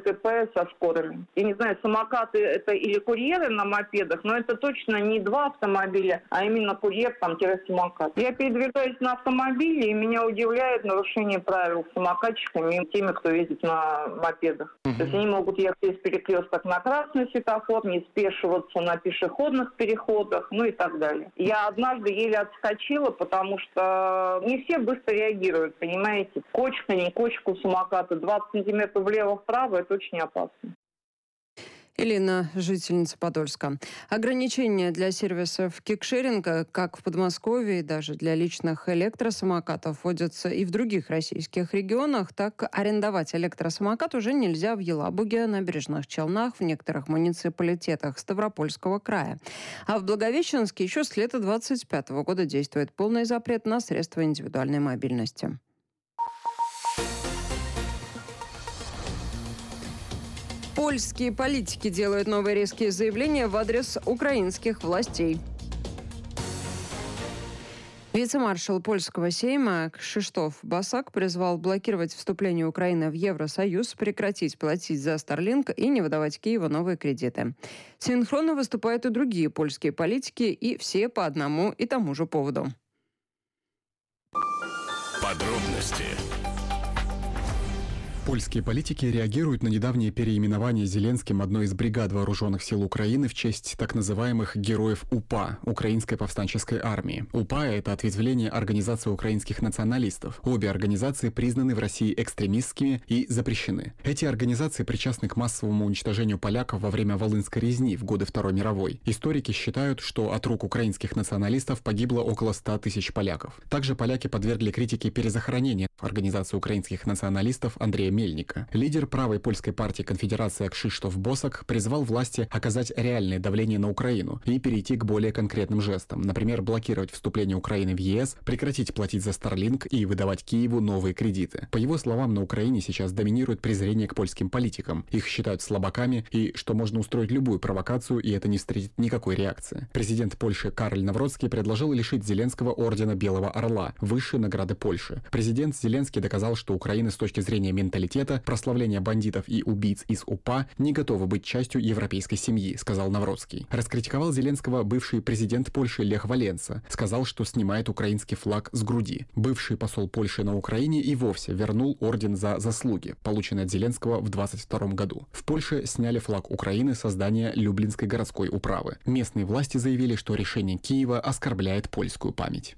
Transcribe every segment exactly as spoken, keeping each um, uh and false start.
ДТП со скорыми. Я не знаю, самокаты это или курьеры на мопедах, но это точно не два автомобиля, а именно курьер там самокат. Я передвигаюсь на автомобиле, и меня удивляет нарушение правил самокатчиками и теми, кто ездит на мопедах. Uh-huh. То есть они могут ехать из перекресток на красный светофор, не спешиваться на пешеходных переходах, ну и так далее. Я однажды еле отскочила, потому что не все быстро реагируют, понимаете. Кочка, не кочка у самоката, двадцать сантиметров влево-вправо, это очень опасно. Элина, жительница Подольска. Ограничения для сервисов кикшеринга, как в Подмосковье, и даже для личных электросамокатов, вводятся и в других российских регионах. Так, арендовать электросамокат уже нельзя в Елабуге, Набережных Челнах, в некоторых муниципалитетах Ставропольского края. А в Благовещенске еще с лета двадцать пятого года действует полный запрет на средства индивидуальной мобильности. Польские политики делают новые резкие заявления в адрес украинских властей. Вице-маршал польского сейма Кшиштоф Басак призвал блокировать вступление Украины в Евросоюз, прекратить платить за Starlink и не выдавать Киеву новые кредиты. Синхронно выступают и другие польские политики, и все по одному и тому же поводу. Подробности. Польские политики реагируют на недавнее переименование Зеленским одной из бригад вооруженных сил Украины в честь так называемых героев УПА – Украинской повстанческой армии. УПА – это ответвление Организации украинских националистов. Обе организации признаны в России экстремистскими и запрещены. Эти организации причастны к массовому уничтожению поляков во время Волынской резни в годы Второй мировой. Историки считают, что от рук украинских националистов погибло около ста тысяч поляков. Также поляки подвергли критике перезахоронения Организации украинских националистов Андрея Мельника. Лидер правой польской партии «Конфедерация» Кшиштоф Босак призвал власти оказать реальное давление на Украину и перейти к более конкретным жестам. Например, блокировать вступление Украины в ЕС, прекратить платить за Starlink и выдавать Киеву новые кредиты. По его словам, на Украине сейчас доминирует презрение к польским политикам. Их считают слабаками и что можно устроить любую провокацию, и это не встретит никакой реакции. Президент Польши Кароль Навроцкий предложил лишить Зеленского ордена Белого Орла, высшей награды Польши. Президент Зеленский доказал, что Украина с точки зрения менталитета, прославления бандитов и убийц из УПА не готова быть частью европейской семьи, сказал Навроцкий. Раскритиковал Зеленского бывший президент Польши Лех Валенса. Сказал, что снимает украинский флаг с груди. Бывший посол Польши на Украине и вовсе вернул орден за заслуги, полученный от Зеленского в двадцать втором году. В Польше сняли флаг Украины со здания Люблинской городской управы. Местные власти заявили, что решение Киева оскорбляет польскую память.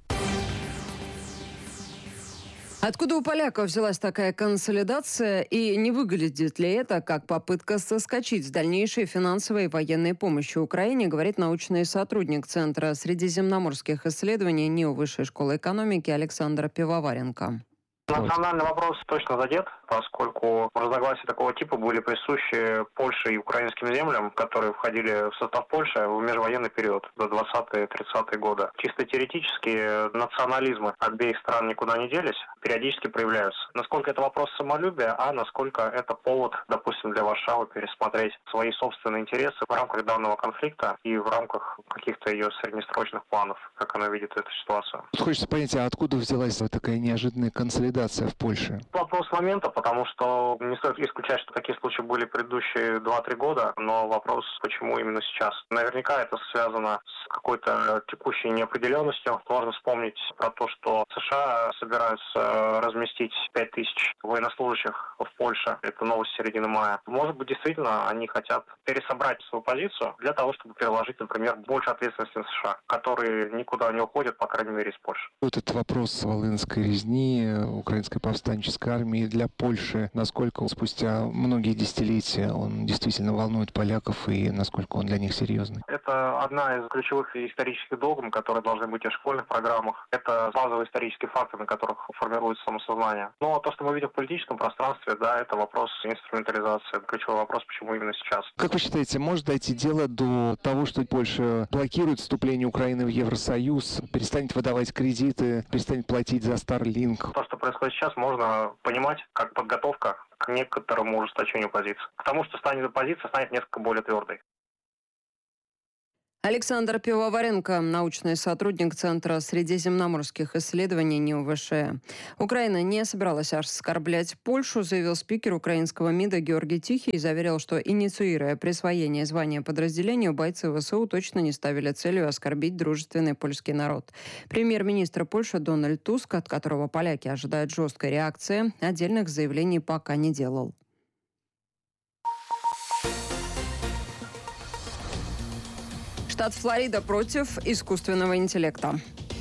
Откуда у поляков взялась такая консолидация и не выглядит ли это как попытка соскочить с дальнейшей финансовой и военной помощи Украине, говорит научный сотрудник Центра средиземноморских исследований НИО Высшей школы экономики Александр Пивоваренко. Национальный вопрос точно задет, поскольку разногласия такого типа были присущи Польше и украинским землям, которые входили в состав Польши в межвоенный период до двадцатые-тридцатые годы. Чисто теоретически национализмы обеих стран никуда не делись, периодически проявляются. Насколько это вопрос самолюбия, а насколько это повод, допустим, для Варшавы пересмотреть свои собственные интересы в рамках данного конфликта и в рамках каких-то ее среднесрочных планов, как она видит эту ситуацию. Хочется понять, а откуда взялась вот такая неожиданная консолидация в Польше? Вопрос момента, потому что не стоит исключать, что такие случаи были предыдущие два-три года, но вопрос, почему именно сейчас. Наверняка это связано с какой-то текущей неопределенностью. Можно вспомнить про то, что США собираются разместить пять тысяч военнослужащих в Польше. Это новость середины мая. Может быть, действительно, они хотят пересобрать свою позицию для того, чтобы переложить, например, больше ответственности на США, которые никуда не уходят, по крайней мере, из Польши. Вот этот вопрос Волынской резни, Украинской повстанческой армии для Польши, насколько спустя многие десятилетия он действительно волнует поляков и насколько он для них серьезный? Это одна из ключевых исторических догм, которые должны быть и в школьных программах. Это базовые исторические факты, на которых формируется самосознание. Но то, что мы видим в политическом пространстве, да, это вопрос инструментализации. Ключевой вопрос, почему именно сейчас. Как вы считаете, может дойти дело до того, что Польша блокирует вступление Украины в Евросоюз, перестанет выдавать кредиты, перестанет платить за Starlink? То, что происходит сейчас, можно понимать как подготовка к некоторому ужесточению позиции. К тому, что станет позиция, станет несколько более твердой. Александр Пивоваренко, научный сотрудник Центра средиземноморских исследований НИУВШ. Украина не собиралась оскорблять Польшу, заявил спикер украинского МИДа Георгий Тихий и заверил, что, инициируя присвоение звания подразделению, бойцы ВСУ точно не ставили целью оскорбить дружественный польский народ. Премьер-министр Польши Дональд Туск, от которого поляки ожидают жесткой реакции, отдельных заявлений пока не делал. Штат Флорида против искусственного интеллекта.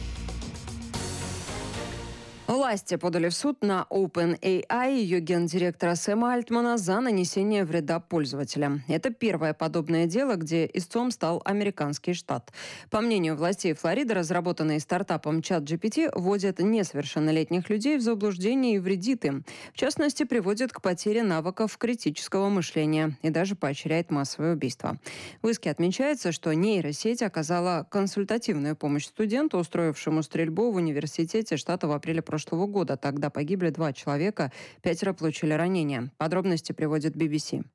Власти подали в суд на OpenAI и ее гендиректора Сэма Альтмана за нанесение вреда пользователям. Это первое подобное дело, где истцом стал американский штат. По мнению властей Флориды, разработанный стартапом ChatGPT вводит несовершеннолетних людей в заблуждение и вредит им. В частности, приводит к потере навыков критического мышления и даже поощряет массовые убийства. В иске отмечается, что нейросеть оказала консультативную помощь студенту, устроившему стрельбу в университете штата в апреле прошлого года. Тогда погибли два человека, пятеро получили ранения. Подробности приводит би би си.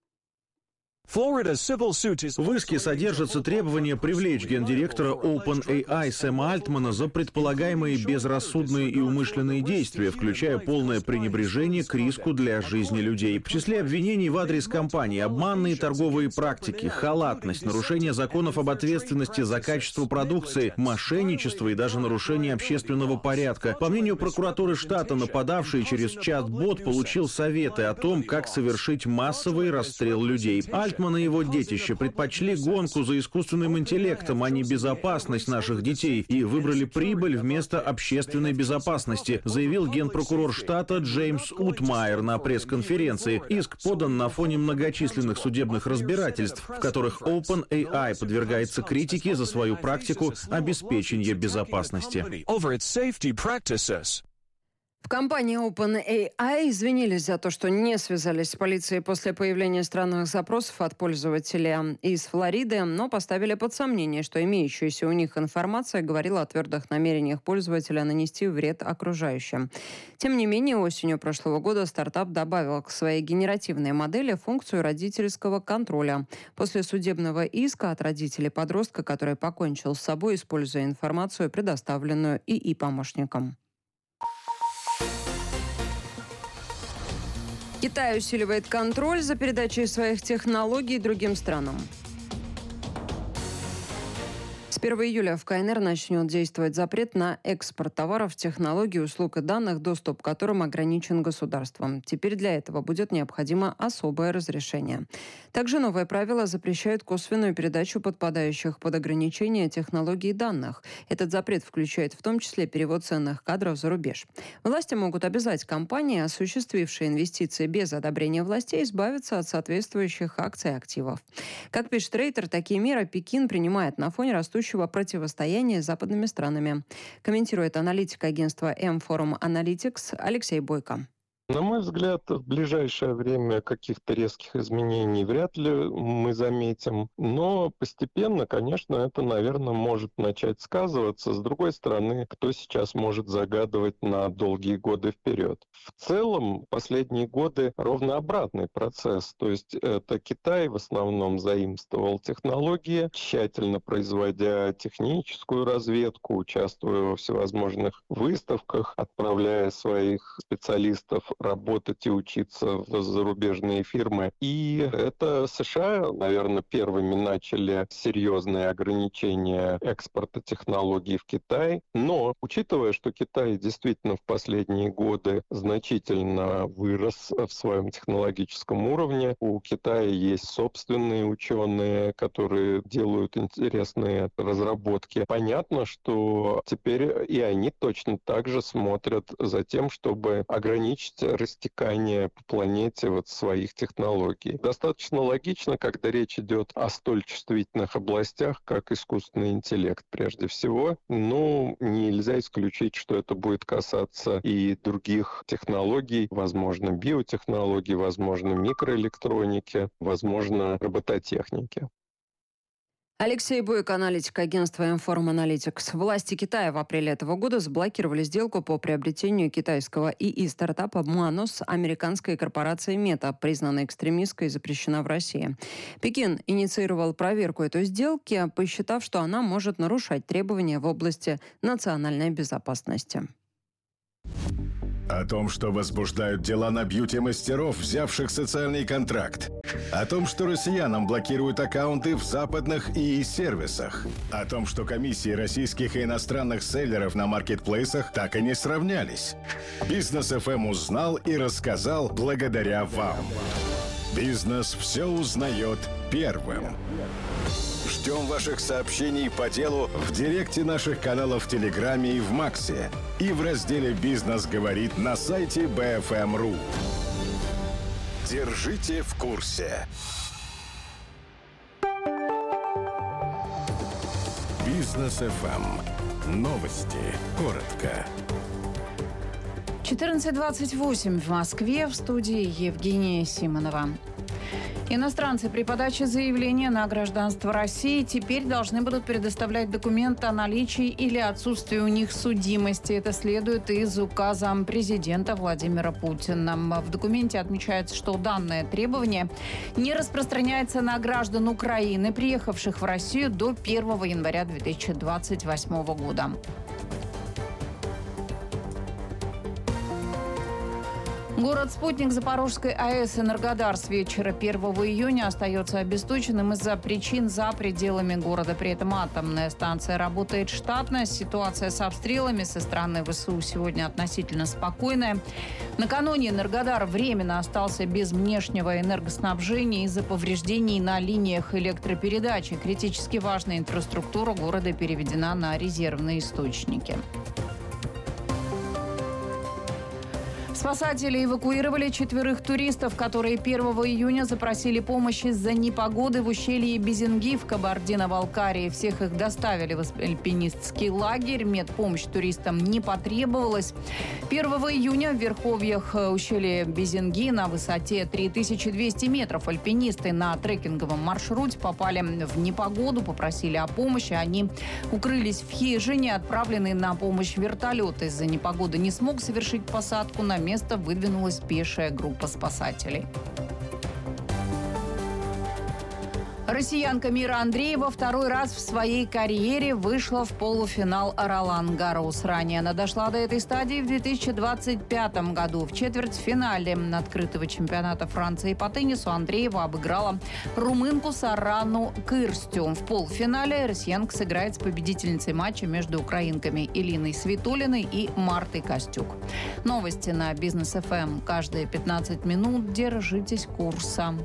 В иске содержатся требования привлечь гендиректора OpenAI Сэма Альтмана за предполагаемые безрассудные и умышленные действия, включая полное пренебрежение к риску для жизни людей. В числе обвинений в адрес компании обманные торговые практики, халатность, нарушение законов об ответственности за качество продукции, мошенничество и даже нарушение общественного порядка. По мнению прокуратуры штата, нападавший через чат-бот получил советы о том, как совершить массовый расстрел людей. Альтман и его детище предпочли гонку за искусственным интеллектом, а не безопасность наших детей, и выбрали прибыль вместо общественной безопасности, заявил генпрокурор штата Джеймс Утмайер на пресс-конференции. Иск подан на фоне многочисленных судебных разбирательств, в которых OpenAI подвергается критике за свою практику обеспечения безопасности. В компании OpenAI извинились за то, что не связались с полицией после появления странных запросов от пользователя из Флориды, но поставили под сомнение, что имеющаяся у них информация говорила о твердых намерениях пользователя нанести вред окружающим. Тем не менее, осенью прошлого года стартап добавил к своей генеративной модели функцию родительского контроля. После судебного иска от родителей подростка, который покончил с собой, используя информацию, предоставленную ИИ-помощникам. Китай усиливает контроль за передачей своих технологий другим странам. С первого июля в ка эн эр начнет действовать запрет на экспорт товаров, технологий, услуг и данных, доступ к которым ограничен государством. Теперь для этого будет необходимо особое разрешение. Также новые правила запрещают косвенную передачу подпадающих под ограничения технологий и данных. Этот запрет включает в том числе перевод ценных кадров за рубеж. Власти могут обязать компании, осуществившие инвестиции без одобрения властей, избавиться от соответствующих акций и активов. Как пишет Рейтер, такие меры Пекин принимает на фоне растущего противостояния с западными странами. Комментирует аналитик агентства M-Forum Analytics Алексей Бойко. На мой взгляд, в ближайшее время каких-то резких изменений вряд ли мы заметим, но постепенно, конечно, это, наверное, может начать сказываться. С другой стороны, кто сейчас может загадывать на долгие годы вперед? В целом, последние годы ровно обратный процесс, то есть это Китай в основном заимствовал технологии, тщательно производя техническую разведку, участвуя во всевозможных выставках, отправляя своих специалистов работать и учиться в зарубежные фирмы. И это США, наверное, первыми начали серьезные ограничения экспорта технологий в Китай. Но, учитывая, что Китай действительно в последние годы значительно вырос в своем технологическом уровне, у Китая есть собственные ученые, которые делают интересные разработки. Понятно, что теперь и они точно так же смотрят за тем, чтобы ограничить растекание по планете вот своих технологий. Достаточно логично, когда речь идет о столь чувствительных областях, как искусственный интеллект прежде всего. Но нельзя исключить, что это будет касаться и других технологий, возможно, биотехнологий, возможно, микроэлектроники, возможно, робототехники. Алексей Бойко, аналитик агентства Inform Analytics. Власти Китая в апреле этого года заблокировали сделку по приобретению китайского ИИ-стартапа Manus с американской корпорацией Meta, признанной экстремистской и запрещена в России. Пекин инициировал проверку этой сделки, посчитав, что она может нарушать требования в области национальной безопасности. О том, что возбуждают дела на бьюти-мастеров, взявших социальный контракт. О том, что россиянам блокируют аккаунты в западных ИИ-сервисах. О том, что комиссии российских и иностранных селлеров на маркетплейсах так и не сравнялись. Бизнес эф эм узнал и рассказал благодаря вам. Бизнес все узнает первым. Ждем ваших сообщений по делу в директе наших каналов в Телеграме и в Максе. И в разделе «Бизнес говорит» на сайте би эф эм точка ру. Держите в курсе. Бизнес эф эм. Новости. Коротко. четырнадцать двадцать восемь в Москве. В студии Евгения Симонова. Иностранцы при подаче заявления на гражданство России теперь должны будут предоставлять документы о наличии или отсутствии у них судимости. Это следует из указа президента Владимира Путина. В документе отмечается, что данное требование не распространяется на граждан Украины, приехавших в Россию до первого января две тысячи двадцать восьмого года. Город-спутник Запорожской АЭС «Энергодар» с вечера первого июня остается обесточенным из-за причин за пределами города. При этом атомная станция работает штатно. Ситуация с обстрелами со стороны вэ эс у сегодня относительно спокойная. Накануне «Энергодар» временно остался без внешнего энергоснабжения из-за повреждений на линиях электропередачи. Критически важная инфраструктура города переведена на резервные источники. Спасатели эвакуировали четверых туристов, которые первого июня запросили помощь из-за непогоды в ущелье Безенги в Кабардино-Балкарии. Всех их доставили в альпинистский лагерь. Медпомощь туристам не потребовалась. первого июня в верховьях ущелья Безенги на высоте три тысячи двести метров альпинисты на трекинговом маршруте попали в непогоду, попросили о помощи. Они укрылись в хижине. Отправленный на помощь вертолет из-за непогоды не смог совершить посадку. На место выдвинулась пешая группа спасателей. Россиянка Мира Андреева второй раз в своей карьере вышла в полуфинал Ролан Гаррос. Ранее она дошла до этой стадии в две тысячи двадцать пятом году. В четвертьфинале открытого чемпионата Франции по теннису Андреева обыграла румынку Сарану Кырстю. В полуфинале россиянка сыграет с победительницей матча между украинками Элиной Свитолиной и Мартой Костюк. Новости на Бизнес эф эм. Каждые пятнадцать минут держитесь курса.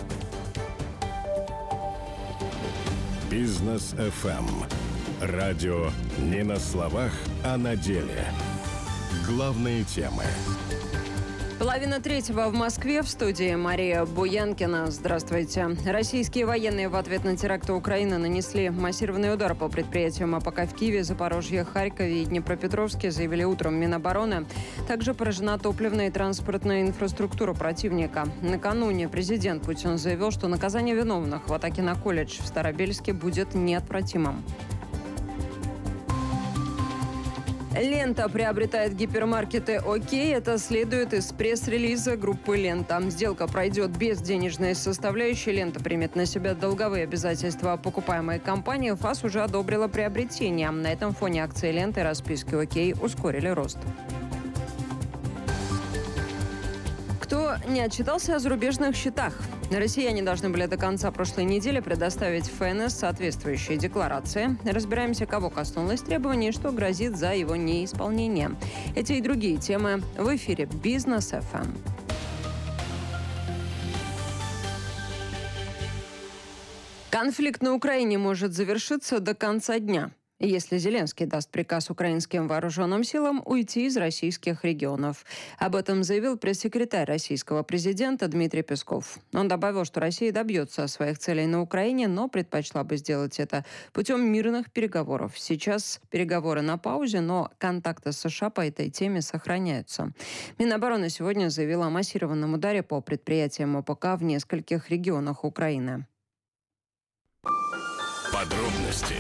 Бизнес эф эм. Радио не на словах, а на деле. Главные темы. Половина третьего в Москве. В студии Мария Буянкина. Здравствуйте. Российские военные в ответ на теракты Украины нанесли массированный удар по предприятиям АПК в Киеве, Запорожье, Харькове и Днепропетровске, заявили утром Минобороны. Также поражена топливная и транспортная инфраструктура противника. Накануне президент Путин заявил, что наказание виновных в атаке на колледж в Старобельске будет неотвратимым. Лента приобретает гипермаркеты «Окей». Это следует из пресс-релиза группы «Лента». Сделка пройдет без денежной составляющей. Лента примет на себя долговые обязательства покупаемой компании. ФАС уже одобрила приобретение. На этом фоне акции «Ленты» и расписки «Окей» ускорили рост. Кто не отчитался о зарубежных счетах? Россияне должны были до конца прошлой недели предоставить эф эн эс соответствующие декларации. Разбираемся, кого коснулось требование и что грозит за его неисполнение. Эти и другие темы в эфире Бизнес эф эм. Конфликт на Украине может завершиться до конца дня, если Зеленский даст приказ украинским вооруженным силам уйти из российских регионов. Об этом заявил пресс-секретарь российского президента Дмитрий Песков. Он добавил, что Россия добьется своих целей на Украине, но предпочла бы сделать это путем мирных переговоров. Сейчас переговоры на паузе, но контакты с США по этой теме сохраняются. Минобороны сегодня заявила о массированном ударе по предприятиям ОПК в нескольких регионах Украины. Подробности.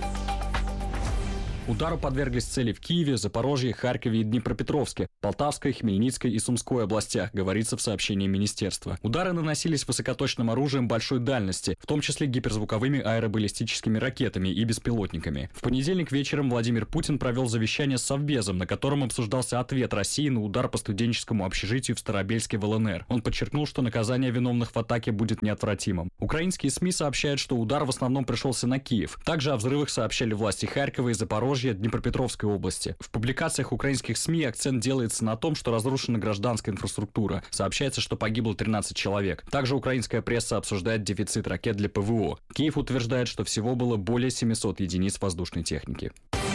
Удару подверглись цели в Киеве, Запорожье, Харькове и Днепропетровске, Полтавской, Хмельницкой и Сумской областях, говорится в сообщении министерства. Удары наносились высокоточным оружием большой дальности, в том числе гиперзвуковыми аэробаллистическими ракетами и беспилотниками. В понедельник вечером Владимир Путин провел совещание с Совбезом, на котором обсуждался ответ России на удар по студенческому общежитию в Старобельске в ЛНР. Он подчеркнул, что наказание виновных в атаке будет неотвратимым. Украинские СМИ сообщают, что удар в основном пришелся на Киев. Также о взрывах сообщали власти Харькова и Запорожья, Днепропетровской области. В публикациях украинских СМИ акцент делается на том, что разрушена гражданская инфраструктура. Сообщается, что погибло тринадцать человек. Также украинская пресса обсуждает дефицит ракет для ПВО. Киев утверждает, что всего было более семисот единиц воздушной техники.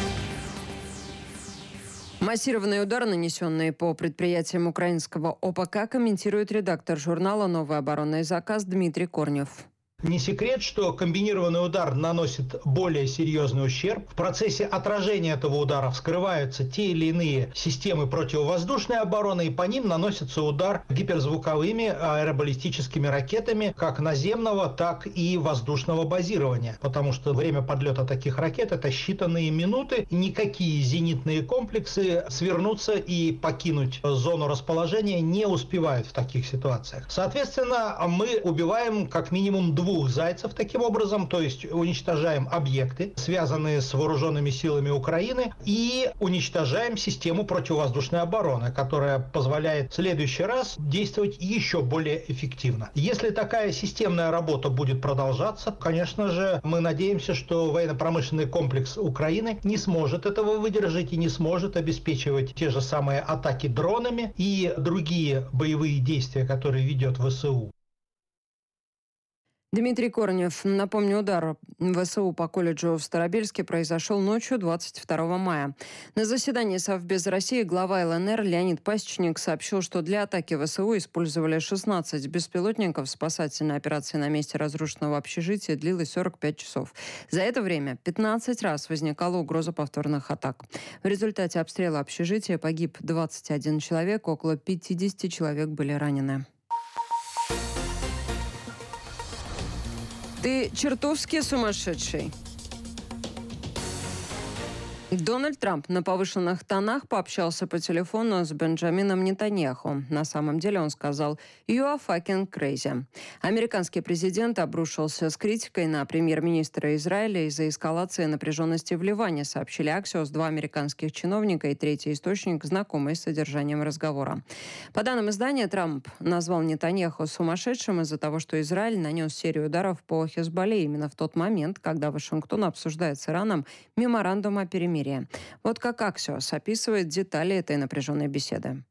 Массированные удары, нанесенные по предприятиям украинского ОПК, комментирует редактор журнала «Новый оборонный заказ» Дмитрий Корнев. Не секрет, что комбинированный удар наносит более серьезный ущерб. В процессе отражения этого удара вскрываются те или иные системы противовоздушной обороны, и по ним наносится удар гиперзвуковыми аэробаллистическими ракетами как наземного, так и воздушного базирования. Потому что время подлета таких ракет – это считанные минуты, и никакие зенитные комплексы свернуться и покинуть зону расположения не успевают в таких ситуациях. Соответственно, мы убиваем как минимум двух двух зайцев таким образом, то есть уничтожаем объекты, связанные с вооруженными силами Украины, и уничтожаем систему противовоздушной обороны, которая позволяет в следующий раз действовать еще более эффективно. Если такая системная работа будет продолжаться, конечно же, мы надеемся, что военно-промышленный комплекс Украины не сможет этого выдержать и не сможет обеспечивать те же самые атаки дронами и другие боевые действия, которые ведет ВСУ. Дмитрий Корнев. Напомню, удар ВСУ по колледжу в Старобельске произошел ночью двадцать второго мая. На заседании Совбеза России глава ЛНР Леонид Пасечник сообщил, что для атаки ВСУ использовали шестнадцать беспилотников. Спасательная операция на месте разрушенного общежития длилась сорок пять часов. За это время пятнадцать раз возникала угроза повторных атак. В результате обстрела общежития погиб двадцать один человек, около пятидесяти человек были ранены. Ты чертовски сумасшедший. Дональд Трамп на повышенных тонах пообщался по телефону с Бенджамином Нетаньяху. На самом деле он сказал «You are fucking crazy». Американский президент обрушился с критикой на премьер-министра Израиля из-за эскалации напряженности в Ливане, сообщили Аксиос два американских чиновника и третий источник, знакомый с содержанием разговора. По данным издания, Трамп назвал Нетаньяху сумасшедшим из-за того, что Израиль нанес серию ударов по Хезболле именно в тот момент, когда Вашингтон обсуждает с Ираном меморандум о перемирии. Вот как Аксиос описывает детали этой напряженной беседы.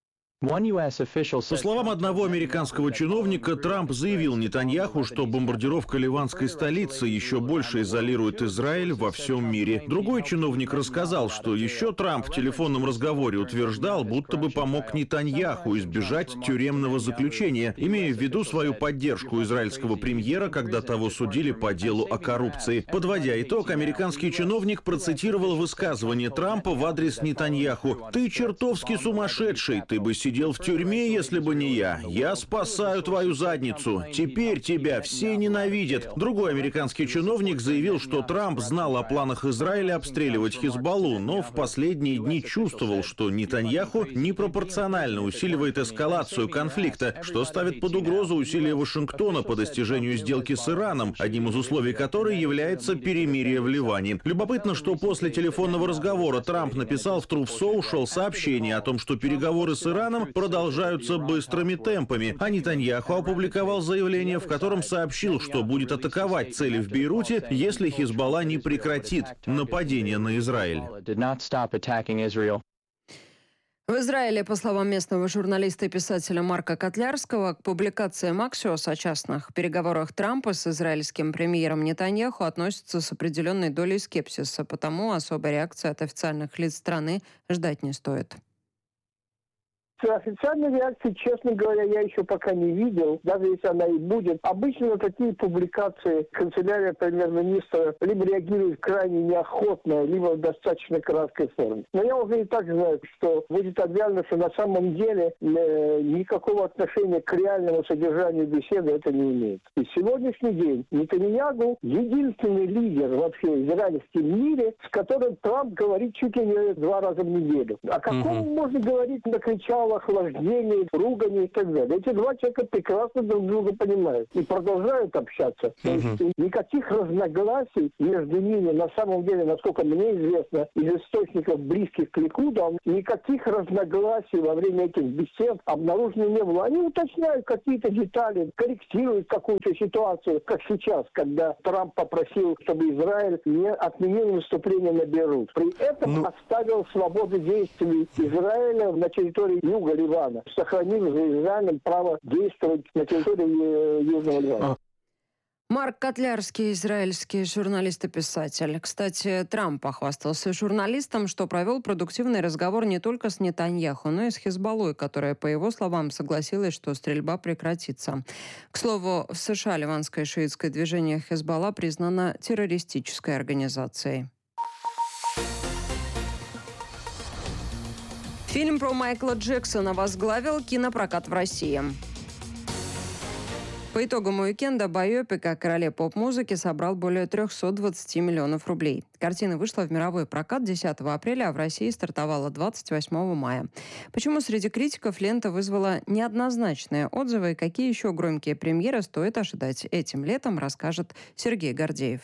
По словам одного американского чиновника, Трамп заявил Нетаньяху, что бомбардировка ливанской столицы еще больше изолирует Израиль во всем мире. Другой чиновник рассказал, что еще Трамп в телефонном разговоре утверждал, будто бы помог Нетаньяху избежать тюремного заключения, имея в виду свою поддержку израильского премьера, когда того судили по делу о коррупции. Подводя итог, американский чиновник процитировал высказывание Трампа в адрес Нетаньяху: «Ты чертовски сумасшедший, ты бы сидел в тюрьме, если бы не я. Я спасаю твою задницу. Теперь тебя все ненавидят». Другой американский чиновник заявил, что Трамп знал о планах Израиля обстреливать Хезболлу, но в последние дни чувствовал, что Нетаньяху непропорционально усиливает эскалацию конфликта, что ставит под угрозу усилия Вашингтона по достижению сделки с Ираном, одним из условий которой является перемирие в Ливане. Любопытно, что после телефонного разговора Трамп написал в Truth Social сообщение о том, что переговоры с Ираном продолжаются быстрыми темпами, а Нетаньяху опубликовал заявление, в котором сообщил, что будет атаковать цели в Бейруте, если Хизбалла не прекратит нападение на Израиль. В Израиле, по словам местного журналиста и писателя Марка Котлярского, к публикациям Аксиос о частных переговорах Трампа с израильским премьером Нетаньяху относятся с определенной долей скепсиса, потому особой реакции от официальных лиц страны ждать не стоит. Официальной реакции, честно говоря, я еще пока не видел, даже если она и будет. Обычно на такие публикации канцелярия премьер-министра либо реагирует крайне неохотно, либо в достаточно краткой форме. Но я уже и так знаю, что будет объявлено, что на самом деле э, никакого отношения к реальному содержанию беседы это не имеет. И сегодняшний день Нетаньяху единственный лидер вообще в израильском мире, с которым Трамп говорит чуть ли не два раза в неделю. О каком угу. можно говорить на кричалах, охлаждении, ругани и так далее. Эти два человека прекрасно друг друга понимают и продолжают общаться. Угу. То есть никаких разногласий между ними, на самом деле, насколько мне известно, из источников близких к Ликуду, никаких разногласий во время этих бесед обнаружено не было. Они уточняют какие-то детали, корректируют какую-то ситуацию, как сейчас, когда Трамп попросил, чтобы Израиль не отменил наступление на Бейрут. При этом ну... оставил свободу действий Израиля на территории Юга Ливана, сохранив за Израилем право действовать на территории Южного Ливана. Марк Котлярский, израильский журналист и писатель. Кстати, Трамп похвастался журналистам, что провел продуктивный разговор не только с Нетаньяху, но и с Хизбаллой, которая, по его словам, согласилась, что стрельба прекратится. К слову, в США ливанское шиитское движение Хизбалла признано террористической организацией. Фильм про Майкла Джексона возглавил кинопрокат в России. По итогам уикенда байопик о короле поп-музыки собрал более триста двадцать миллионов рублей. Картина вышла в мировой прокат десятого апреля, а в России стартовала двадцать восьмого мая. Почему среди критиков лента вызвала неоднозначные отзывы и какие еще громкие премьеры стоит ожидать этим летом, расскажет Сергей Гордеев.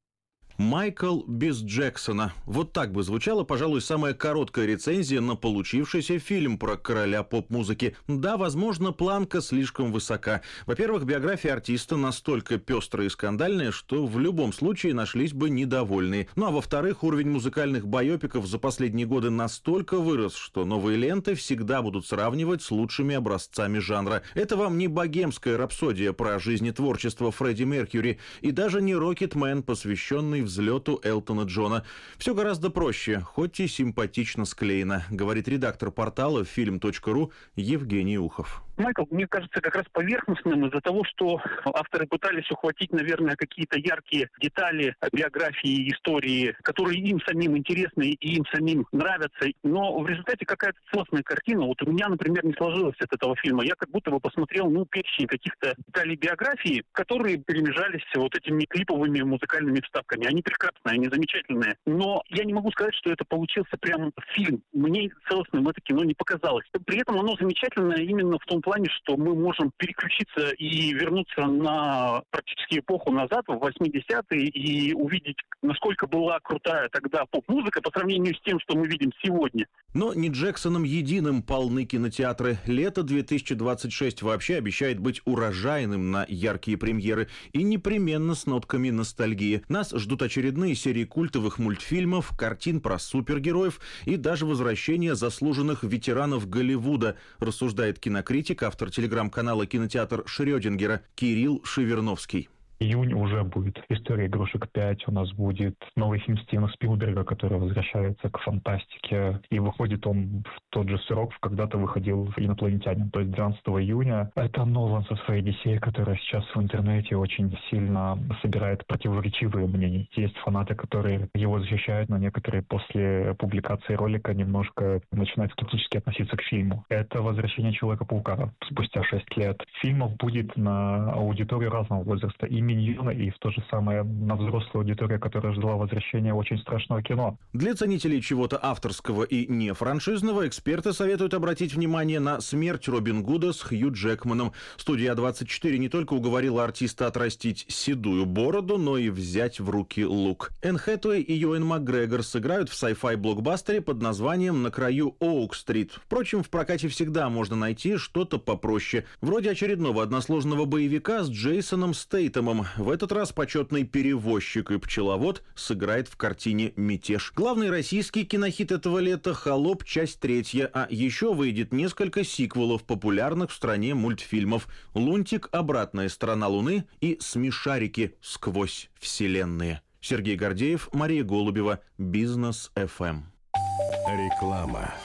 Майкл без Джексона. Вот так бы звучала, пожалуй, самая короткая рецензия на получившийся фильм про короля поп-музыки. Да, возможно, планка слишком высока. Во-первых, биография артиста настолько пестрая и скандальная, что в любом случае нашлись бы недовольные. Ну а во-вторых, уровень музыкальных байопиков за последние годы настолько вырос, что новые ленты всегда будут сравнивать с лучшими образцами жанра. Это вам не богемская рапсодия про жизнетворчество Фредди Меркьюри и даже не Рокетмен, посвященный взлету Элтона Джона. Все гораздо проще, хоть и симпатично склеено, говорит редактор портала фильм точка ру Евгений Ухов. Майкл, мне кажется, как раз поверхностным из-за того, что авторы пытались ухватить, наверное, какие-то яркие детали биографии, истории, которые им самим интересны и им самим нравятся. Но в результате какая-то целостная картина. Вот у меня, например, не сложилась от этого фильма. Я как будто бы посмотрел, ну, перечень каких-то деталей биографии, которые перемежались вот этими клиповыми музыкальными вставками. Они прекрасные, они замечательные. Но я не могу сказать, что это получился прям фильм. Мне целостным это кино не показалось. При этом оно замечательное именно в том плане, что мы можем переключиться и вернуться на практически эпоху назад, в восьмидесятые, и увидеть, насколько была крутая тогда поп-музыка по сравнению с тем, что мы видим сегодня. Но не Джексоном единым полны кинотеатры. Лето две тысячи двадцать шесть вообще обещает быть урожайным на яркие премьеры и непременно с нотками ностальгии. Нас ждут очередные серии культовых мультфильмов, картин про супергероев и даже возвращение заслуженных ветеранов Голливуда, рассуждает кинокритик, автор телеграм-канала «Кинотеатр Шрёдингера» Кирилл Шеверновский. Июнь уже будет «История игрушек пять», у нас будет новый фильм Стивена Спилберга, который возвращается к фантастике, и выходит он в тот же срок, когда-то выходил «Инопланетянин», то есть двенадцатого июня. Это Нолан со своей «Одиссеей», которая сейчас в интернете очень сильно собирает противоречивые мнения. Есть фанаты, которые его защищают, но некоторые после публикации ролика немножко начинают скептически относиться к фильму. Это «Возвращение Человека-паука» спустя шесть лет. Фильмов будет на аудиторию разного возраста, и миньона, и в то же самое на взрослую аудиторию, которая ждала возвращения очень страшного кино. Для ценителей чего-то авторского и не франшизного эксперты советуют обратить внимание на «Смерть Робин Гуда» с Хью Джекманом. Студия А двадцать четыре не только уговорила артиста отрастить седую бороду, но и взять в руки лук. Энн Хэтэуэй и Юэн Макгрегор сыграют в sci-fi блокбастере под названием «На краю Оук-стрит». Впрочем, в прокате всегда можно найти что-то попроще, вроде очередного односложного боевика с Джейсоном Стейтемом. В этот раз почетный перевозчик и пчеловод сыграет в картине «Мятеж». Главный российский кинохит этого лета «Холоп. Часть третья», а еще выйдет несколько сиквелов популярных в стране мультфильмов «Лунтик. Обратная сторона Луны» и «Смешарики. Сквозь вселенные». Сергей Гордеев, Мария Голубева, Бизнес эф эм. Реклама.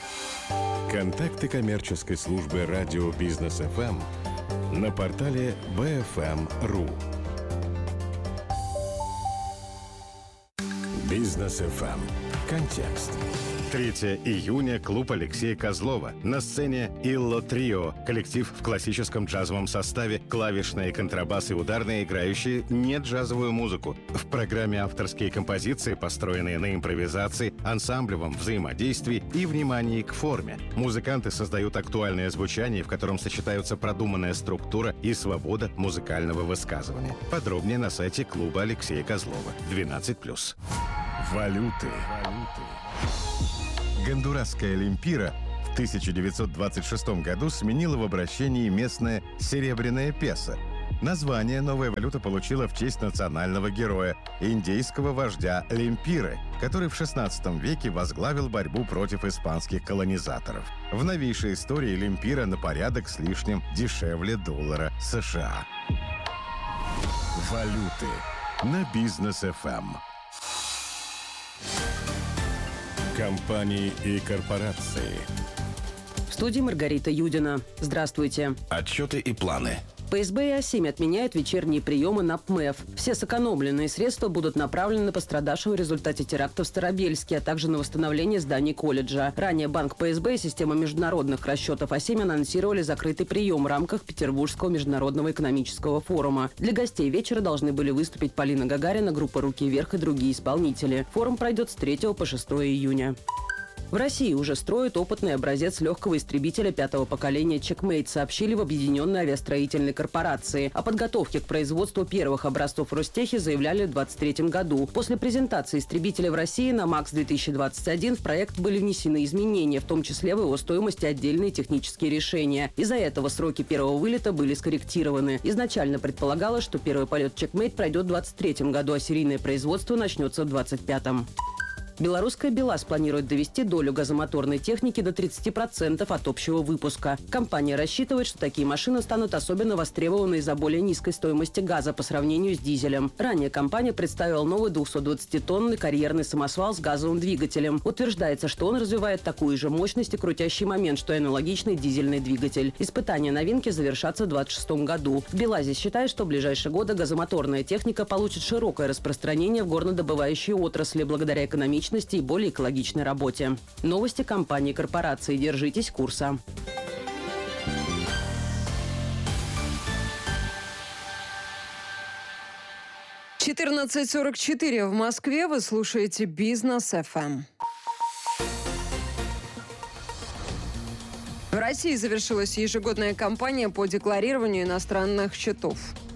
Контакты коммерческой службы радио Бизнес эф эм на портале би эф эм точка ру. Бизнес эф эм. Контекст. третьего июня клуб Алексея Козлова. На сцене Илло Трио. Коллектив в классическом джазовом составе, клавишные, контрабасы и ударные, играющие не джазовую музыку. В программе авторские композиции, построенные на импровизации, ансамблевом взаимодействии и внимании к форме. Музыканты создают актуальное звучание, в котором сочетаются продуманная структура и свобода музыкального высказывания. Подробнее на сайте клуба Алексея Козлова. двенадцать плюс. Валюты. Гондурасская лемпира в тысяча девятьсот двадцать шестом году сменила в обращении местное серебряное песо. Название новая валюта получила в честь национального героя, индейского вождя Лемпиры, который в шестнадцатом веке возглавил борьбу против испанских колонизаторов. В новейшей истории лемпира на порядок с лишним дешевле доллара США. Валюты на Бизнес эф эм. Компании и корпорации. В студии Маргарита Юдина. Здравствуйте. Отчеты и планы. пэ эс бэ и а семь отменяют вечерние приемы на пэ эм и эф. Все сэкономленные средства будут направлены на пострадавших в результате теракта в Старобельске, а также на восстановление зданий колледжа. Ранее банк пэ эс бэ и система международных расчетов а семь анонсировали закрытый прием в рамках Петербургского международного экономического форума. Для гостей вечера должны были выступить Полина Гагарина, группа «Руки вверх» и другие исполнители. Форум пройдет с третьего по шестое июня. В России уже строят опытный образец легкого истребителя пятого поколения «Чекмейт», сообщили в Объединенной авиастроительной корпорации. О подготовке к производству первых образцов в Ростехе заявляли в двадцать третьем году. После презентации истребителя в России на МАКС две тысячи двадцать один в проект были внесены изменения, в том числе в его стоимости отдельные технические решения. Из-за этого сроки первого вылета были скорректированы. Изначально предполагалось, что первый полет «Чекмейт» пройдет в двадцать третьем году, а серийное производство начнется в двадцать пятом. Белорусская БелАЗ планирует довести долю газомоторной техники до тридцати процентов от общего выпуска. Компания рассчитывает, что такие машины станут особенно востребованы из-за более низкой стоимости газа по сравнению с дизелем. Ранее компания представила новый двухсотдвадцатитонный карьерный самосвал с газовым двигателем. Утверждается, что он развивает такую же мощность и крутящий момент, что и аналогичный дизельный двигатель. Испытания новинки завершатся в двадцать шестом году. В БелАЗе считают, что в ближайшие годы газомоторная техника получит широкое распространение в горнодобывающей отрасли благодаря экономичности и более экологичной работе. Новости компании и корпорации. Держитесь курса. четырнадцать сорок четыре в Москве. Вы слушаете Бизнес эф эм. В России завершилась ежегодная кампания по декларированию иностранных счетов.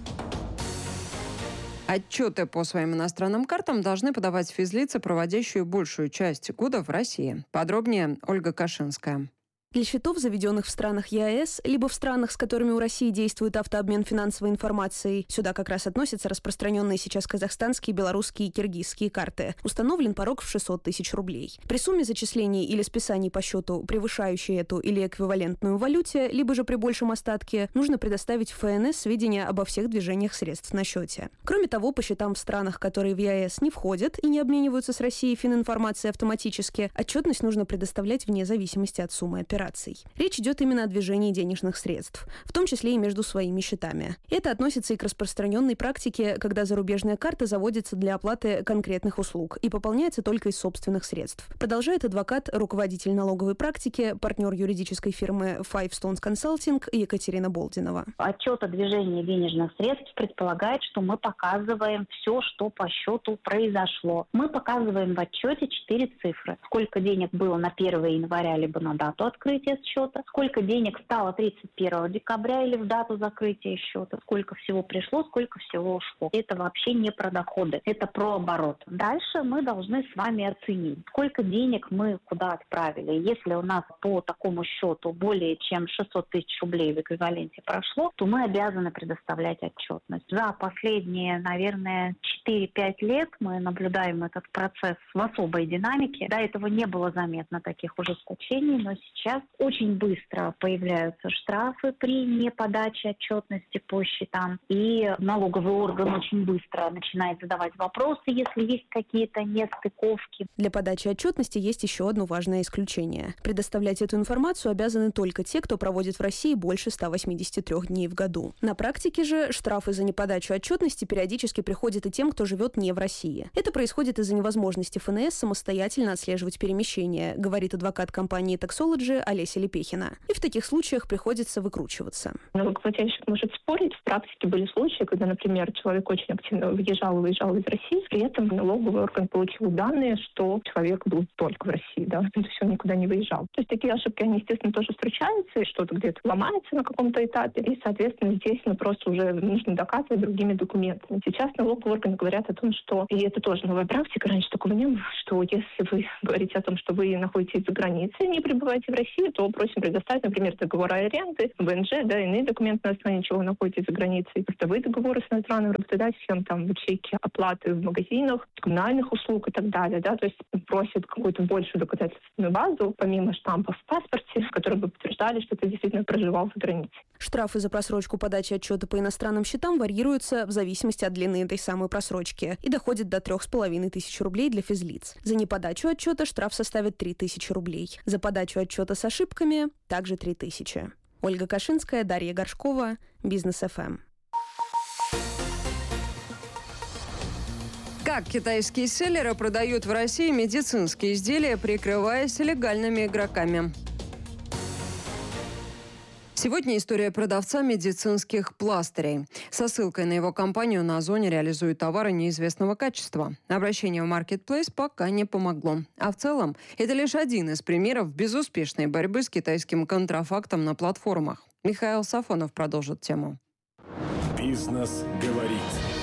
Отчеты по своим иностранным картам должны подавать физлица, проводящие большую часть года в России. Подробнее Ольга Кашинская. Для счетов, заведенных в странах е а эс, либо в странах, с которыми у России действует автообмен финансовой информацией, сюда как раз относятся распространенные сейчас казахстанские, белорусские и киргизские карты, установлен порог в шестьсот тысяч рублей. При сумме зачислений или списаний по счету, превышающей эту или эквивалентную валюте, либо же при большем остатке, нужно предоставить в эф эн эс сведения обо всех движениях средств на счете. Кроме того, по счетам в странах, которые в е а эс не входят и не обмениваются с Россией фининформацией автоматически, отчетность нужно предоставлять вне зависимости от суммы операций. Речь идет именно о движении денежных средств, в том числе и между своими счетами. Это относится и к распространенной практике, когда зарубежная карта заводится для оплаты конкретных услуг и пополняется только из собственных средств. Продолжает адвокат, руководитель налоговой практики, партнер юридической фирмы Five Stones Consulting Екатерина Болдинова. Отчет о движении денежных средств предполагает, что мы показываем все, что по счету произошло. Мы показываем в отчете четыре цифры. Сколько денег было на первого января, либо на дату открытия счета, сколько денег стало тридцать первого декабря или в дату закрытия счета, сколько всего пришло, сколько всего ушло. Это вообще не про доходы, это про оборот. Дальше мы должны с вами оценить, сколько денег мы куда отправили. Если у нас по такому счету более чем шестьсот тысяч рублей в эквиваленте прошло, то мы обязаны предоставлять отчетность. За последние, наверное, четыре-пять лет мы наблюдаем этот процесс в особой динамике. До этого не было заметно таких ужесточений, но сейчас Очень быстро появляются штрафы при неподаче отчетности по счетам. И налоговый орган очень быстро начинает задавать вопросы, если есть какие-то нестыковки. Для подачи отчетности есть еще одно важное исключение. Предоставлять эту информацию обязаны только те, кто проводит в России больше ста восьмидесяти трёх дней в году. На практике же штрафы за неподачу отчетности периодически приходят и тем, кто живет не в России. Это происходит из-за невозможности эф эн эс самостоятельно отслеживать перемещение, говорит адвокат компании Taxology Олеся Лепехина. И в таких случаях приходится выкручиваться. Налогоплательщик может спорить. В практике были случаи, когда, например, человек очень активно въезжал и выезжал из России, при этом налоговый орган получил данные, что человек был только в России, да, то есть он никуда не выезжал. То есть такие ошибки, они, естественно, тоже встречаются, и что-то где-то ломается на каком-то этапе, и, соответственно, здесь ну, просто уже нужно доказывать другими документами. Сейчас налоговые органы говорят о том, что, и это тоже новая практика, раньше такого не было, что если вы говорите о том, что вы находитесь за границей, не пребываете в России, то просим предоставить, например, договор аренды, вэ эн жэ, да, иные документы, на основании чего вы находитесь за границей, трудовые договоры с иностранным работодателем, там, чеки оплаты в магазинах, коммунальных услуг и так далее, да, то есть просят какую-то большую доказательственную базу, помимо штампов в паспорте, которые бы подтверждали, что ты действительно проживал за границей. Штрафы за просрочку подачи отчета по иностранным счетам варьируются в зависимости от длины этой самой просрочки и доходят до трех с половиной тысяч рублей для физлиц. За неподачу отчета штраф составит три тысячи рублей. За подачу отчета с ошибками также три тысячи. Ольга Кашинская, Дарья Горшкова, Бизнес эф эм. Как китайские селлеры продают в России медицинские изделия, прикрываясь легальными игроками? Сегодня история продавца медицинских пластырей. Со ссылкой на его компанию на Озоне реализует товары неизвестного качества. Обращение в Marketplace пока не помогло. А в целом, это лишь один из примеров безуспешной борьбы с китайским контрафактом на платформах. Михаил Сафонов продолжит тему. Бизнес говорит.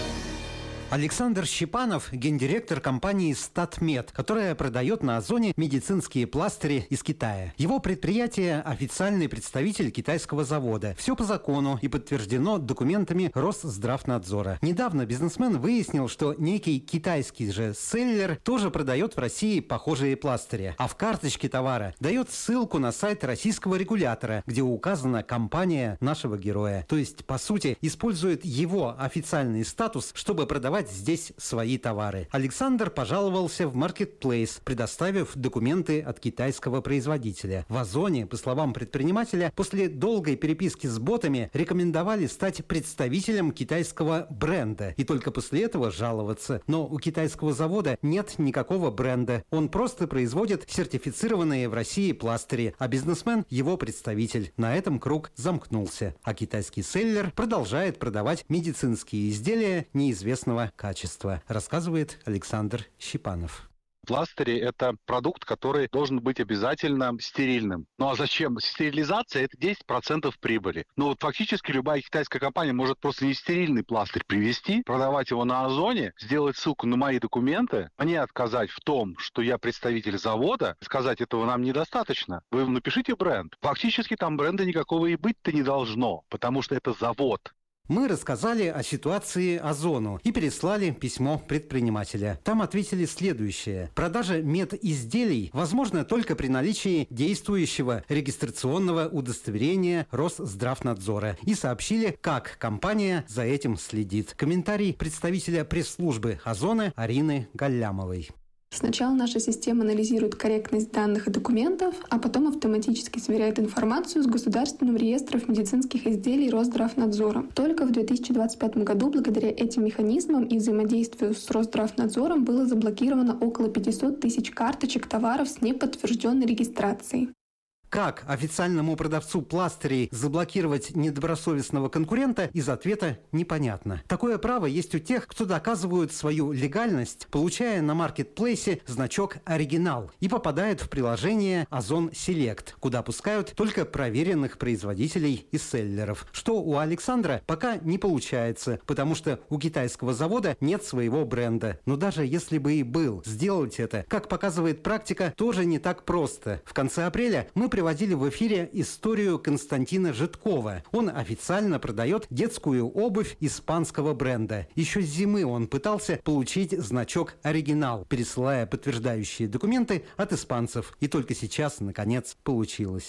Александр Щипанов – гендиректор компании «Статмед», которая продает на Озоне медицинские пластыри из Китая. Его предприятие – официальный представитель китайского завода. Все по закону и подтверждено документами Росздравнадзора. Недавно бизнесмен выяснил, что некий китайский же селлер тоже продает в России похожие пластыри. А в карточке товара дает ссылку на сайт российского регулятора, где указана компания нашего героя. То есть, по сути, использует его официальный статус, чтобы продавать здесь свои товары. Александр пожаловался в Marketplace, предоставив документы от китайского производителя. В Озоне, по словам предпринимателя, после долгой переписки с ботами рекомендовали стать представителем китайского бренда и только после этого жаловаться. Но у китайского завода нет никакого бренда. Он просто производит сертифицированные в России пластыри, а бизнесмен – его представитель. На этом круг замкнулся. А китайский селлер продолжает продавать медицинские изделия неизвестного качества, рассказывает Александр Щипанов. Пластыри – это продукт, который должен быть обязательно стерильным. Ну а зачем? Стерилизация – это десять процентов прибыли. Ну вот фактически любая китайская компания может просто нестерильный пластырь привезти, продавать его на Озоне, сделать ссылку на мои документы, мне отказать в том, что я представитель завода, сказать, этого нам недостаточно. Вы напишите бренд. Фактически там бренда никакого и быть-то не должно, потому что это завод. Мы рассказали о ситуации Озону и переслали письмо предпринимателя. Там ответили следующее. Продажа медизделий возможна только при наличии действующего регистрационного удостоверения Росздравнадзора. И сообщили, как компания за этим следит. Комментарий представителя пресс-службы Озона Арины Галлямовой. Сначала наша система анализирует корректность данных и документов, а потом автоматически сверяет информацию с Государственным реестром медицинских изделий Росздравнадзора. Только в две тысячи двадцать пятом году благодаря этим механизмам и взаимодействию с Росздравнадзором было заблокировано около пятисот тысяч карточек товаров с неподтвержденной регистрацией. Как официальному продавцу пластырей заблокировать недобросовестного конкурента, из ответа непонятно. Такое право есть у тех, кто доказывают свою легальность, получая на маркетплейсе значок «Оригинал» и попадает в приложение Озон Селект, куда пускают только проверенных производителей и селлеров. Что у Александра пока не получается, потому что у китайского завода нет своего бренда. Но даже если бы и был, сделать это, как показывает практика, тоже не так просто. В конце апреля мы приводили в эфире историю Константина Житкова. Он официально продает детскую обувь испанского бренда. Еще с зимы он пытался получить значок «Оригинал», пересылая подтверждающие документы от испанцев. И только сейчас, наконец, получилось.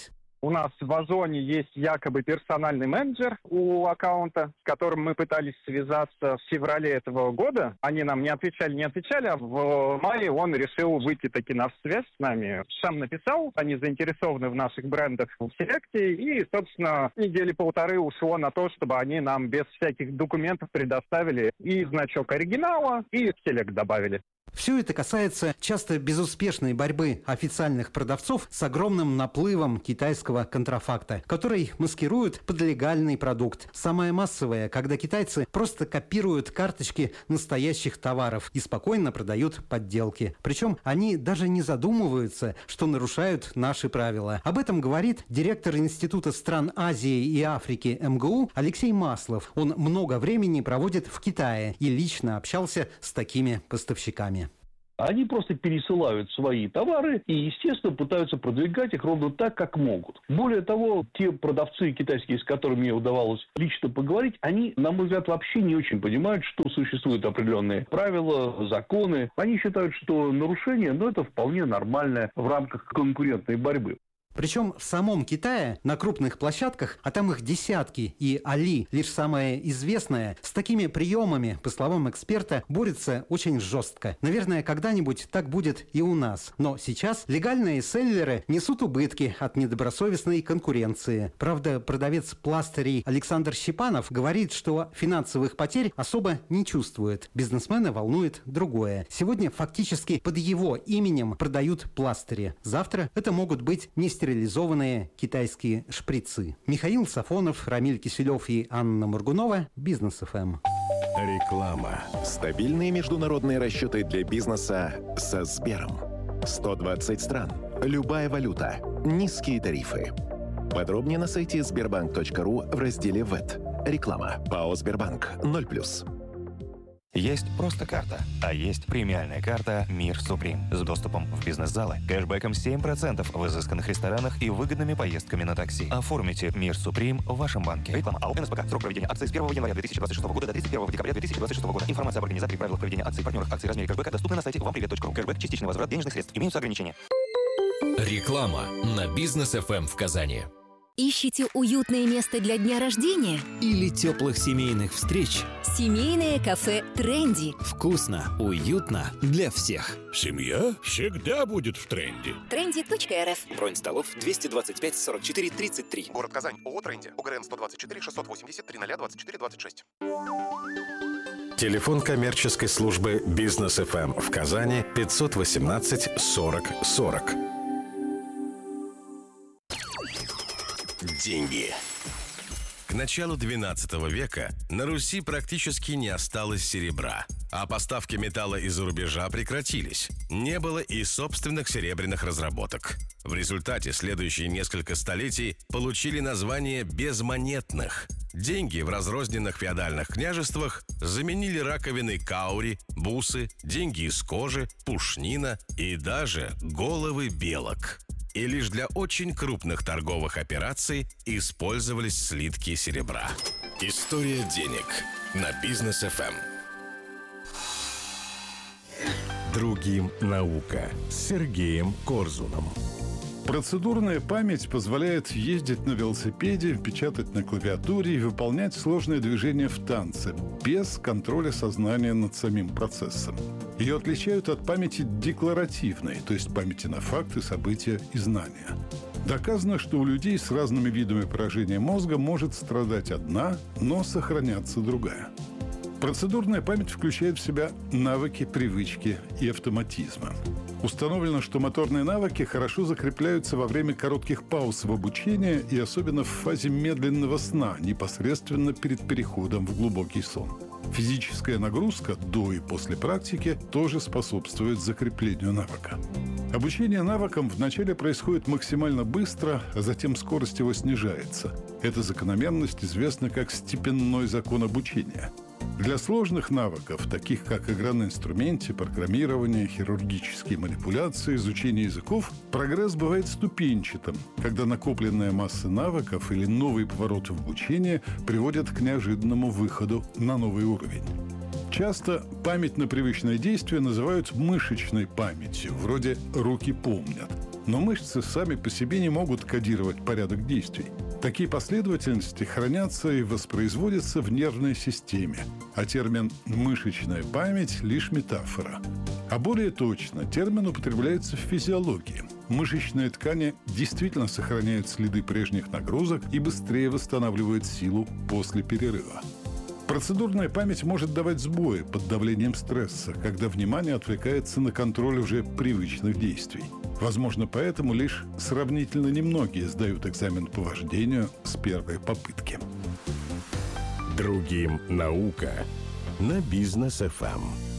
У нас в Озоне есть якобы персональный менеджер у аккаунта, с которым мы пытались связаться в феврале этого года. Они нам не отвечали, не отвечали, а в мае он решил выйти таки на связь с нами. Сам написал, они заинтересованы в наших брендах в селекте, и, собственно, недели полторы ушло на то, чтобы они нам без всяких документов предоставили и значок оригинала, и селект добавили. Все это касается часто безуспешной борьбы официальных продавцов с огромным наплывом китайского контрафакта, который маскируют под легальный продукт. Самое массовое, когда китайцы просто копируют карточки настоящих товаров и спокойно продают подделки. Причем они даже не задумываются, что нарушают наши правила. Об этом говорит директор Института стран Азии и Африки эм гэ у Алексей Маслов. Он много времени проводит в Китае и лично общался с такими поставщиками. Они просто пересылают свои товары и, естественно, пытаются продвигать их ровно так, как могут. Более того, те продавцы китайские, с которыми мне удавалось лично поговорить, они, на мой взгляд, вообще не очень понимают, что существуют определенные правила, законы. Они считают, что нарушение, ну, это вполне нормально в рамках конкурентной борьбы. Причем в самом Китае, на крупных площадках, а там их десятки, и Али, лишь самое известное, с такими приемами, по словам эксперта, борется очень жестко. Наверное, когда-нибудь так будет и у нас. Но сейчас легальные селлеры несут убытки от недобросовестной конкуренции. Правда, продавец пластырей Александр Щипанов говорит, что финансовых потерь особо не чувствует. Бизнесмена волнует другое. Сегодня фактически под его именем продают пластыри. Завтра это могут быть не стерилизованные китайские шприцы. Михаил Сафонов, Рамиль Киселев и Анна Мургунова. Бизнес эф эм. Реклама. Стабильные международные расчеты для бизнеса со Сбером. сто двадцать стран. Любая валюта. Низкие тарифы. Подробнее на сайте сбербанк точка ру в разделе ВЭТ. Реклама. ПАО «Сбербанк». ноль плюс. Есть просто карта, а есть премиальная карта «Мир Суприм» с доступом в бизнес-залы, кэшбэком семь процентов в изысканных ресторанах и выгодными поездками на такси. Оформите «Мир Суприм» в вашем банке. Реклама АО эн эс пэ ка. Срок проведения акции с первого января две тысячи двадцать шестого года до тридцать первого декабря две тысячи двадцать шестого года. Информация об организации и правилах проведения акций, партнерах акций, размере кэшбэка доступна на сайте вам привет точка ру. Кэшбэк – частичный возврат денежных средств. Имеются ограничения. Реклама на Бизнес эф эм в Казани. Ищете уютное место для дня рождения? Или теплых семейных встреч? Семейное кафе «Тренди». Вкусно, уютно для всех. Семья всегда будет в тренде. тренди точка эр эф. Бронь столов двести двадцать пять сорок четыре тридцать три. Город Казань. ООО «Тренди». УГРН сто двадцать четыре шестьсот восемьдесят три ноль двадцать четыре двадцать шесть. Телефон коммерческой службы Бизнес эф эм в Казани пятьсот восемнадцать сорок сорок. Деньги. К началу двенадцатого века на Руси практически не осталось серебра, а поставки металла из-за рубежа прекратились. Не было и собственных серебряных разработок. В результате следующие несколько столетий получили название безмонетных. Деньги в разрозненных феодальных княжествах заменили раковины каури, бусы, деньги из кожи, пушнина и даже головы белок. И лишь для очень крупных торговых операций использовались слитки серебра. История денег на Бизнес эф эм. Другим наука с Сергеем Корзуном. Процедурная память позволяет ездить на велосипеде, печатать на клавиатуре и выполнять сложные движения в танце, без контроля сознания над самим процессом. Ее отличают от памяти декларативной, то есть памяти на факты, события и знания. Доказано, что у людей с разными видами поражения мозга может страдать одна, но сохраняться другая. Процедурная память включает в себя навыки, привычки и автоматизмы. Установлено, что моторные навыки хорошо закрепляются во время коротких пауз в обучении и особенно в фазе медленного сна, непосредственно перед переходом в глубокий сон. Физическая нагрузка до и после практики тоже способствует закреплению навыка. Обучение навыкам вначале происходит максимально быстро, а затем скорость его снижается. Эта закономерность известна как степенной закон обучения. Для сложных навыков, таких как игра на инструменте, программирование, хирургические манипуляции, изучение языков, прогресс бывает ступенчатым, когда накопленная масса навыков или новые повороты в обучении приводят к неожиданному выходу на новый уровень. Часто память на привычное действие называют мышечной памятью, вроде «руки помнят». Но мышцы сами по себе не могут кодировать порядок действий. Такие последовательности хранятся и воспроизводятся в нервной системе, а термин «мышечная память» — лишь метафора. А более точно, термин употребляется в физиологии. Мышечные ткани действительно сохраняют следы прежних нагрузок и быстрее восстанавливают силу после перерыва. Процедурная память может давать сбои под давлением стресса, когда внимание отвлекается на контроль уже привычных действий. Возможно, поэтому лишь сравнительно немногие сдают экзамен по вождению с первой попытки. Другим наука на Бизнес эф эм.